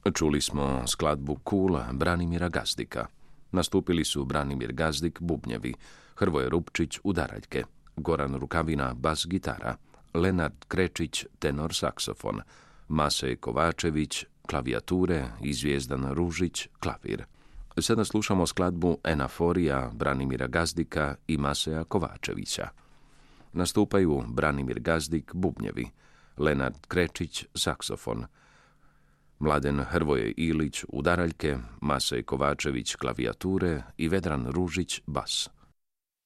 Čuli smo skladbu Kul Branimira Gazdika. Nastupili su Branimir Gazdik bubnjevi, Hrvoje Rupčić udaraljke, Goran Rukavina bas gitara, Lenard Krečić tenor saksofon, Masej Kovačević klavijature i Zvijezdan Ružić klavir. Sada slušamo skladbu Enaforija Branimira Gazdika i Maseja Kovačevića. Nastupaju Branimir Gazdik bubnjevi, Lenard Krečić saksofon, Mladen Hrvoje Ilić udaraljke, Masej Kovačević klavijature i Vedran Ružić bas.